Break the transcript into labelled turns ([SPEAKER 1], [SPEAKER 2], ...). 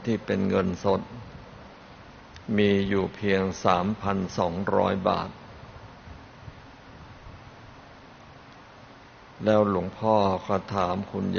[SPEAKER 1] ที่เป็นเงินสดมีอยู่เพียง 3,200 บาทแล้วหลวงพ่อก็ถามคุณ